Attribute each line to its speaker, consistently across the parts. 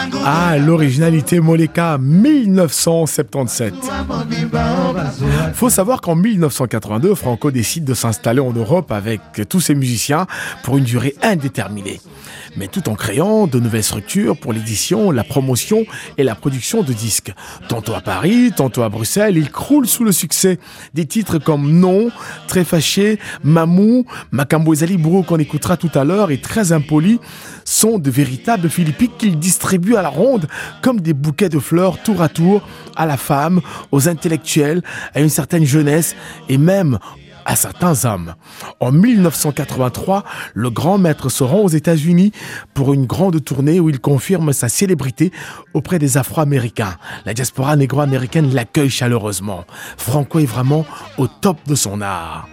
Speaker 1: Ah, l'originalité Moleka, 1977. Faut savoir qu'en 1982, Franco décide de s'installer en Europe avec tous ses musiciens pour une durée indéterminée, mais tout en créant de nouvelles structures pour l'édition, la promotion et la production de disques. Tantôt à Paris, tantôt à Bruxelles, il croule sous le succès. Des titres comme Non, Très Fâché, Mamou, Makambo Ezali Bourou qu'on écoutera tout à l'heure et Très Impoli sont de véritables philippiques qu'il distribue à la ronde comme des bouquets de fleurs tour à tour à la femme, aux intellectuels, à une certaine jeunesse et même à certains hommes. En 1983, le grand maître se rend aux États-Unis pour une grande tournée où il confirme sa célébrité auprès des Afro-Américains. La diaspora négro-américaine l'accueille chaleureusement. Franco est vraiment au top de son art.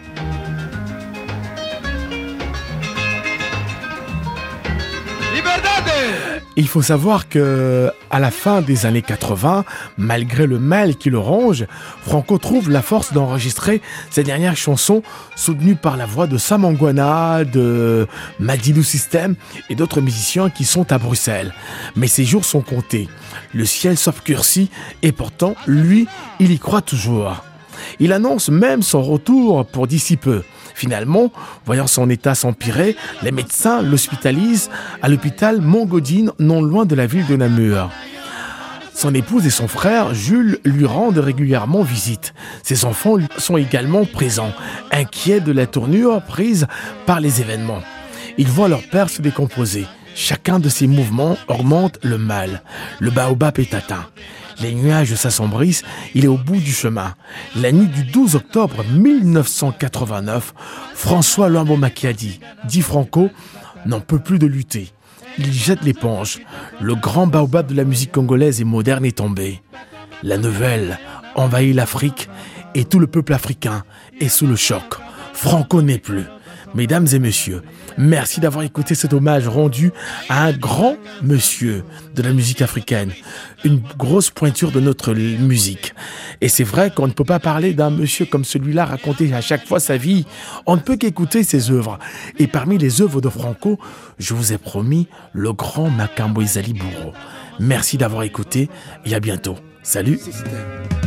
Speaker 1: Il faut savoir que à la fin des années 80, malgré le mal qui le ronge, Franco trouve la force d'enregistrer ses dernières chansons soutenues par la voix de Sam Angwana, de Madilu System et d'autres musiciens qui sont à Bruxelles. Mais ses jours sont comptés. Le ciel s'obscurcit et pourtant, lui, il y croit toujours. Il annonce même son retour pour d'ici peu. Finalement, voyant son état s'empirer, les médecins l'hospitalisent à l'hôpital Montgaudine, non loin de la ville de Namur. Son épouse et son frère, Jules, lui rendent régulièrement visite. Ses enfants sont également présents, inquiets de la tournure prise par les événements. Ils voient leur père se décomposer. Chacun de ces mouvements augmente le mal. Le baobab est atteint. Les nuages s'assombrissent, il est au bout du chemin. La nuit du 12 octobre 1989, François Luambo Makiadi, dit Franco, n'en peut plus de lutter. Il jette l'éponge. Le grand baobab de la musique congolaise et moderne est tombé. La nouvelle envahit l'Afrique et tout le peuple africain est sous le choc. Franco n'est plus. Mesdames et messieurs, merci d'avoir écouté cet hommage rendu à un grand monsieur de la musique africaine, une grosse pointure de notre musique. Et c'est vrai qu'on ne peut pas parler d'un monsieur comme celui-là, raconter à chaque fois sa vie. On ne peut qu'écouter ses œuvres. Et parmi les œuvres de Franco, je vous ai promis le grand Makambo Ezali Bourou. Merci d'avoir écouté et à bientôt. Salut.